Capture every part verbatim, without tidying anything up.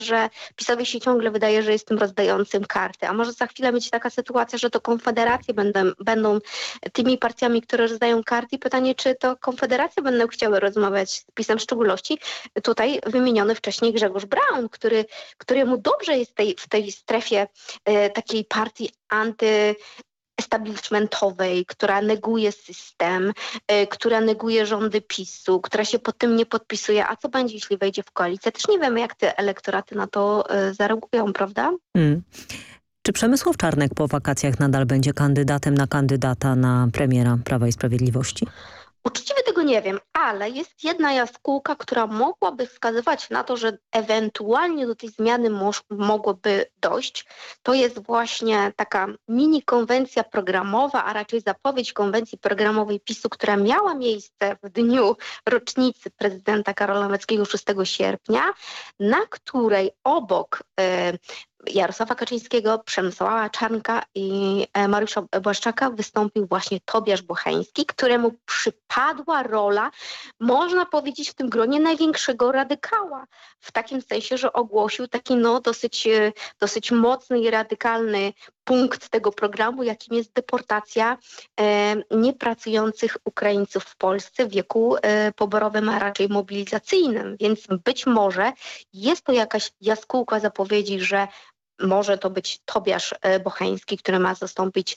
że PiS-owi się ciągle wydaje, że jest tym rozdającym karty. A może za chwilę być taka sytuacja, że to Konfederacje będą, będą tymi partiami, które rozdają karty. I pytanie, czy to Konfederacje będą chciały rozmawiać z PiS-em, w szczególności tutaj wymieniony wcześniej Grzegorz Braun, który, któremu dobrze jest tej, w tej strefie e, takiej partii anty establishmentowej, która neguje system, y, która neguje rządy PiSu, która się pod tym nie podpisuje. A co będzie, jeśli wejdzie w koalicję? Też nie wiemy, jak te elektoraty na to y, zareagują, prawda? Hmm. Czy Przemysław Czarnek po wakacjach nadal będzie kandydatem na kandydata na premiera Prawa i Sprawiedliwości? Uczciwie tego nie wiem, ale jest jedna jaskółka, która mogłaby wskazywać na to, że ewentualnie do tej zmiany moż, mogłoby dojść. To jest właśnie taka mini konwencja programowa, a raczej zapowiedź konwencji programowej PiSu, która miała miejsce w dniu rocznicy prezydenta Karola Nawrockiego szóstego sierpnia, na której obok y, Jarosława Kaczyńskiego, Przemysława Czarnka i Mariusza Błaszczaka wystąpił właśnie Tobiasz Bocheński, któremu przypadła rola, można powiedzieć, w tym gronie największego radykała. W takim sensie, że ogłosił taki no dosyć, dosyć mocny i radykalny punkt tego programu, jakim jest deportacja e, niepracujących Ukraińców w Polsce w wieku e, poborowym, a raczej mobilizacyjnym. Więc być może jest to jakaś jaskółka zapowiedzi, że może to być Tobiasz Bocheński, który ma zastąpić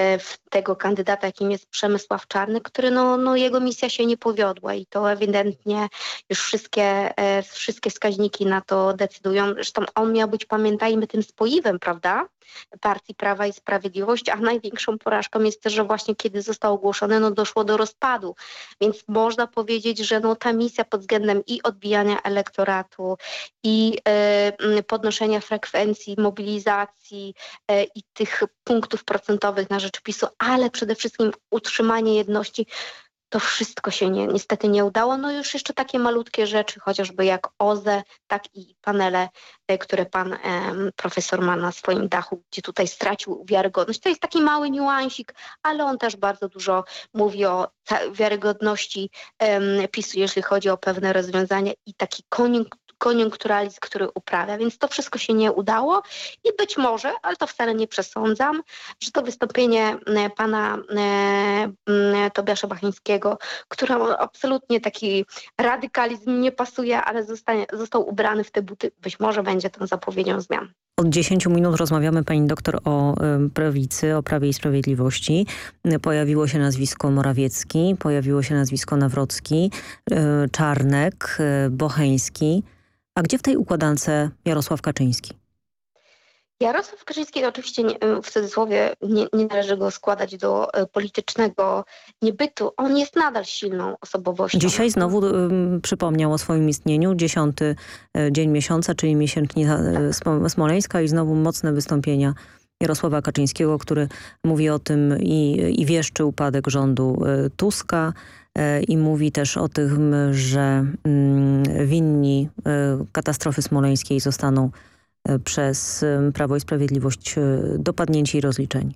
tego kandydata, jakim jest Przemysław Czarnek, który no, no jego misja się nie powiodła i to ewidentnie już wszystkie, wszystkie wskaźniki na to decydują. Zresztą on miał być, pamiętajmy, tym spoiwem, prawda, partii Prawa i Sprawiedliwość, a największą porażką jest też, że właśnie kiedy został ogłoszony, no doszło do rozpadu. Więc można powiedzieć, że no ta misja pod względem i odbijania elektoratu i y, podnoszenia frekwencji mobilizacji e, i tych punktów procentowych na rzecz PiSu, ale przede wszystkim utrzymanie jedności, to wszystko się nie, niestety nie udało. No już jeszcze takie malutkie rzeczy, chociażby jak O Z E, tak i panele, e, które pan e, profesor ma na swoim dachu, gdzie tutaj stracił wiarygodność. To jest taki mały niuansik, ale on też bardzo dużo mówi o wiarygodności e, PiSu, jeśli chodzi o pewne rozwiązania i taki koniunktur koniunkturalizm, który uprawia, więc to wszystko się nie udało i być może, ale to wcale nie przesądzam, że to wystąpienie pana e, Tobiasza Bocheńskiego, któremu absolutnie taki radykalizm nie pasuje, ale zostanie, został ubrany w te buty, być może będzie tą zapowiedzią zmian. Od dziesięciu minut rozmawiamy, pani doktor, o y, prawicy, o Prawie i Sprawiedliwości. Pojawiło się nazwisko Morawiecki, pojawiło się nazwisko Nawrocki, y, Czarnek, y, Bocheński. A gdzie w tej układance Jarosław Kaczyński? Jarosław Kaczyński, oczywiście nie, w cudzysłowie nie, nie należy go składać do e, politycznego niebytu. On jest nadal silną osobowością. Dzisiaj znowu y, przypomniał o swoim istnieniu. Dziesiąty y, dzień miesiąca, czyli miesięcznica y, smoleńska i znowu mocne wystąpienia Jarosława Kaczyńskiego, który mówi o tym i, i wieszczy upadek rządu y, Tuska. I mówi też o tym, że winni katastrofy smoleńskiej zostaną przez Prawo i Sprawiedliwość dopadnięci i rozliczeni.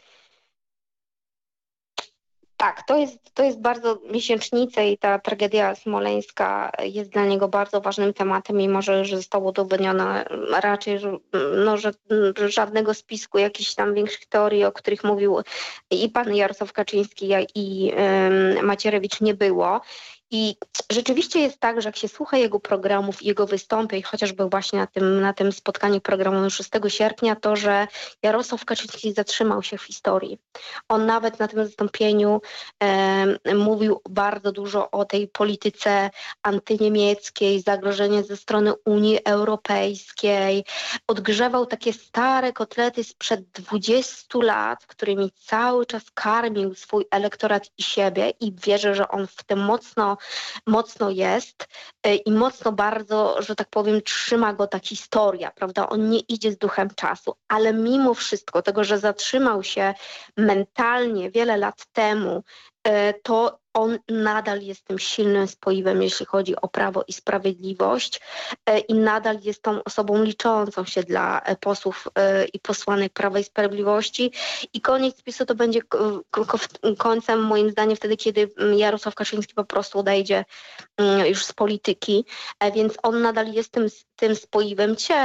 Tak, to jest, to jest bardzo miesięcznica i ta tragedia smoleńska jest dla niego bardzo ważnym tematem, mimo że, że zostało udowodnione raczej, że, no, że, że żadnego spisku jakichś tam większych teorii, o których mówił i pan Jarosław Kaczyński i um, Macierewicz nie było. I rzeczywiście jest tak, że jak się słucha jego programów, jego wystąpień, chociażby właśnie na tym, na tym spotkaniu programowym szóstego sierpnia, to, że Jarosław Kaczyński zatrzymał się w historii. On nawet na tym wystąpieniu e, mówił bardzo dużo o tej polityce antyniemieckiej, zagrożenie ze strony Unii Europejskiej. Odgrzewał takie stare kotlety sprzed dwudziestu lat, którymi cały czas karmił swój elektorat i siebie i wierzę, że on w tym mocno mocno jest i mocno bardzo, że tak powiem, trzyma go ta historia, prawda? On nie idzie z duchem czasu, ale mimo wszystko tego, że zatrzymał się mentalnie wiele lat temu, to on nadal jest tym silnym spoiwem, jeśli chodzi o Prawo i Sprawiedliwość i nadal jest tą osobą liczącą się dla posłów i posłanek Prawa i Sprawiedliwości. I koniec PiSu to będzie końcem moim zdaniem wtedy, kiedy Jarosław Kaczyński po prostu odejdzie już z polityki, więc on nadal jest tym, tym spoiwem.